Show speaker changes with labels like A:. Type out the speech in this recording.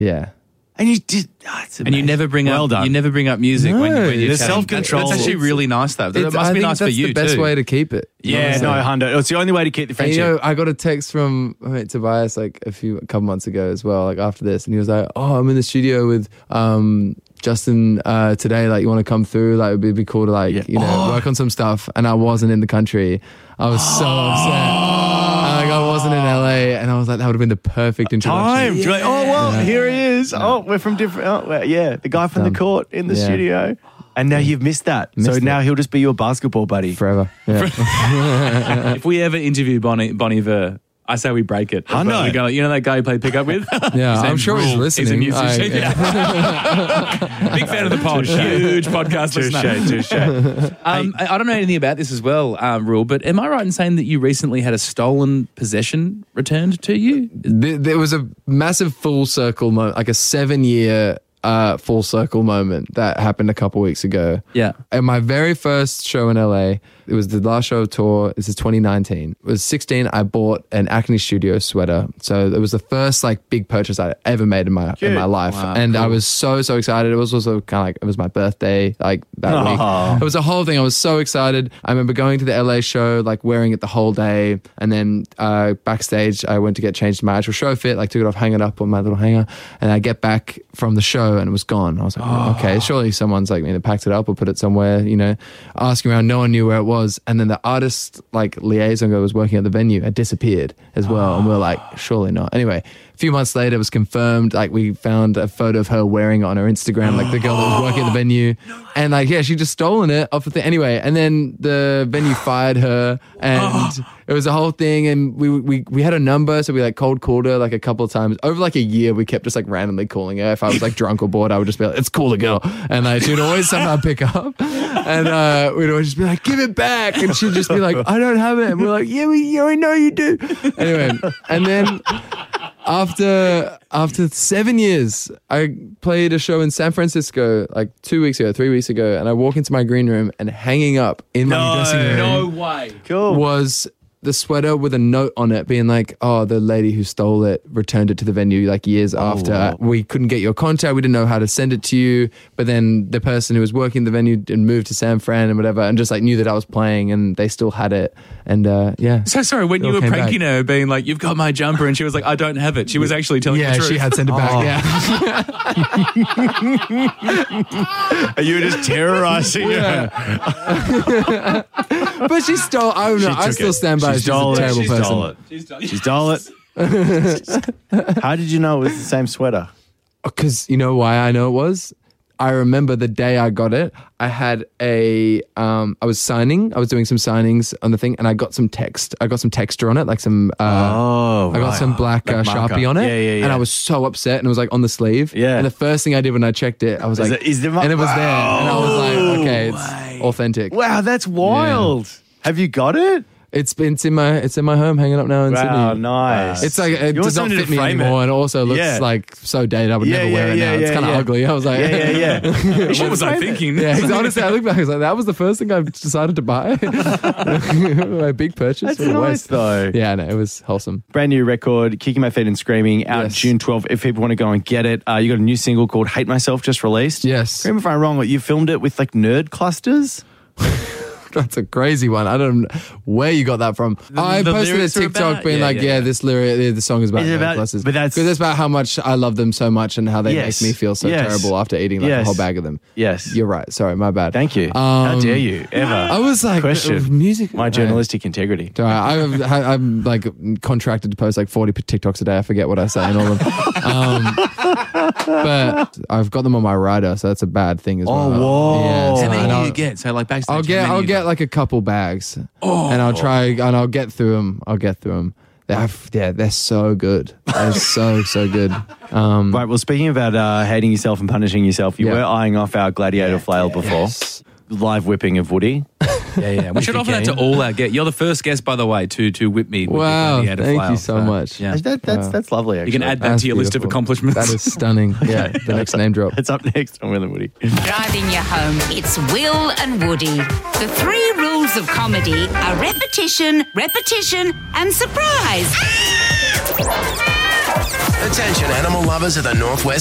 A: Yeah.
B: And you did,
C: and you never bring
B: well
C: up
B: done.
C: You never bring up music when you're
B: there's
C: chatting.
B: self-control.
C: That's actually really nice though. That must be nice for you
A: that's the best
C: too.
A: way to keep it.
B: Yeah,
A: honestly.
B: no, Hundo. It's the only way to keep the
A: And,
B: friendship.
A: I got a text from my mate Tobias like a couple months ago as well, like after this, and he was like, "Oh, I'm in the studio with Justin today. Like, you want to come through? Like, it'd be cool to work on some stuff." And I wasn't in the country. I was so upset. I wasn't in LA, and I was like, that would have been the perfect introduction.
B: You're like, here he is. Oh, we're from different. The guy from the court in the studio. And now you've missed that. Now he'll just be your basketball buddy
A: forever. Yeah.
C: If we ever interview Bon Iver, I say we break it.
B: I know.
C: We go, you know that guy you played pickup with?
A: Yeah, I'm sure he's listening.
C: He's a musician. Big fan of the pod. Huge podcast listener.
B: Touche.
C: I don't know anything about this as well, Rule, but am I right in saying that you recently had a stolen possession returned to you?
A: There was a massive full circle moment, like a 7-year full circle moment that happened a couple weeks ago.
C: Yeah.
A: At my very first show in LA, it was the last show of tour. This is 2019. It was 16. I bought an Acne Studio sweater. So it was the first like big purchase I ever made in my life.
C: Wow,
A: and
C: cool.
A: I was so excited. It was also kind of like, it was my birthday like that week. It was a whole thing. I was so excited. I remember going to the LA show, like wearing it the whole day. And then backstage, I went to get changed to my actual show fit, like took it off, hang it up on my little hanger. And I get back from the show and it was gone. I was like, okay, surely someone's like either packed it up or put it somewhere, asking around. No one knew where it was. And then the artist like liaison guy was working at the venue had disappeared as well. And we were like, surely not. Anyway, a few months later it was confirmed, like we found a photo of her wearing it on her Instagram, like the girl that was working at the venue. And like, yeah, she just stolen it off the thing. Anyway, and then the venue fired her and it was a whole thing. And we had a number. So we like cold called her like a couple of times. Over like a year, we kept just like randomly calling her. If I was like drunk or bored, I would just be like, it's cool, the girl. And like, she would always somehow pick up. And we'd always just be like, give it back. And she'd just be like, I don't have it. And we're like, yeah, we know you do. Anyway, and then after 7 years, I played a show in San Francisco like 3 weeks ago, and I walk into my green room and hanging up in my dressing room
C: No way.
B: Cool.
A: was the sweater with a note on it being like, oh, the lady who stole it returned it to the venue like years after.
B: wow.
A: We couldn't get your contact. We didn't know how to send it to you. But then the person who was working the venue and moved to San Fran and whatever and just like knew that I was playing and they still had it. And yeah.
C: So sorry, when you were pranking her, being like, you've got my jumper, and she was like, I don't have it. She was actually telling the truth.
A: She had sent it back. Yeah.
B: You were just terrorizing her.
A: But she stole. I don't know. I still stand by. She's a terrible person.
B: She stole it. How did you know it was the same sweater?
A: Because you know why I know it was? I remember the day I got it, I had I was doing some signings on the thing and I got some text. I got some texture on it, like some, I got some black Sharpie on it.
B: Yeah.
A: And I was so upset and it was like on the sleeve.
B: Yeah.
A: And the first thing I did when I checked it, I was like,
B: is there
A: and it was there. And I was like, okay, it's authentic.
B: Wow, that's wild. Yeah. Have you got it?
A: It's in my home, hanging up now in Sydney.
B: Wow, nice.
A: It's like it does not fit me anymore, and it also looks like so dated. I would never wear it now. It's kind of ugly. I was like,
C: what was I thinking?
A: Yeah, honestly, I look back. I was like, that was the first thing I decided to buy. My big purchase.
B: That's nice though.
A: Yeah, no, it was wholesome.
B: Brand new record, Kicking My Feet and Screaming, out June 12th. If people want to go and get it, you got a new single called Hate Myself just released.
A: Yes.
B: Correct me if I'm wrong, you filmed it with like nerd clusters.
A: That's a crazy one. I don't know where you got that from. I posted a TikTok being this lyric, the song is about clusters. But that's about how much I love them so much and how they make me feel so terrible after eating like a whole bag of them.
B: Yes.
A: You're right. Sorry, my bad.
B: Thank you. How dare you ever?
A: I was like, music.
B: My journalistic integrity.
A: Sorry, I'm like contracted to post like 40 TikToks a day. I forget what I say in all of them. But I've got them on my rider, so that's a bad thing as well.
B: Oh, whoa.
A: Yeah, so
C: how many do you get? So like backstage,
A: I'll get like a couple bags, and I'll try and I'll get through them. They're so good. They're so good.
B: Right. Well, speaking about hating yourself and punishing yourself, you were eyeing off our gladiator flail before. Yes. Live whipping of Woody.
C: Yeah. We should offer that to all our guests. You're the first guest, by the way, to whip me with
A: wow,
C: the gladiator
A: thank
C: flail.
A: you so much.
B: Yeah. That's lovely, actually.
C: You can add that to your list of accomplishments.
A: That is stunning. Yeah, the next name drop.
B: It's up next on Will and Woody.
D: Driving you home, it's Will and Woody. The 3 rules of comedy are repetition, and surprise.
E: Attention animal lovers of the Northwest